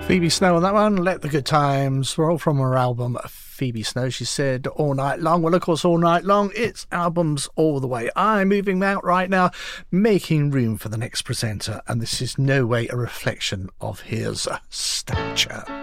Phoebe Snow on that one. Let the Good Times Roll, from her album Phoebe Snow. She said All Night Long. Well, of course, All Night Long, it's albums all the way. I'm moving out right now, making room for the next presenter, and this is no way a reflection of his stature.